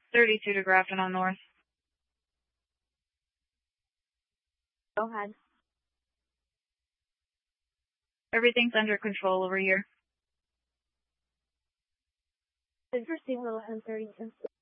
32 to Grafton on North. Go ahead. Everything's under control over here. Did you receive little M32?